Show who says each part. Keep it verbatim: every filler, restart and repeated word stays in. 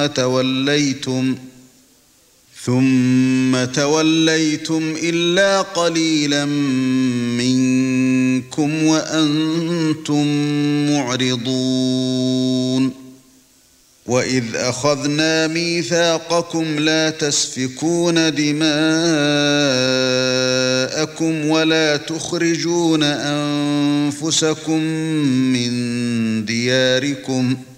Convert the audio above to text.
Speaker 1: توليتم ثم توليتم إلا قليلا منكم وأنتم معرضون وإذ أخذنا ميثاقكم لا تسفكون دماءكم ولا تخرجون أنفسكم من دياركم